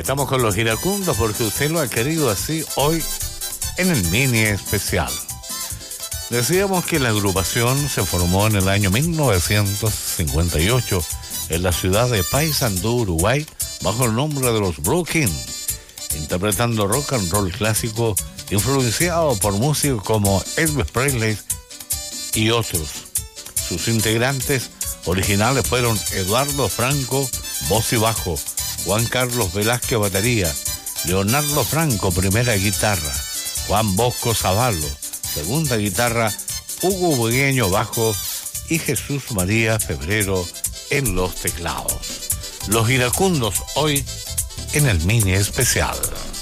Estamos con los iracundos porque usted lo ha querido así hoy en el mini especial. Decíamos que la agrupación se formó en el año 1958 en la ciudad de Paysandú, Uruguay, bajo el nombre de los Blue King, interpretando rock and roll clásico influenciado por músicos como Elvis Presley y otros. Sus integrantes originales fueron Eduardo Franco, voz y bajo, Juan Carlos Velázquez, batería, Leonardo Franco, primera guitarra, Juan Bosco Zavallo, segunda guitarra, Hugo Bugueño, bajo y Jesús María Febrero en los teclados. Los iracundos hoy en el mini especial.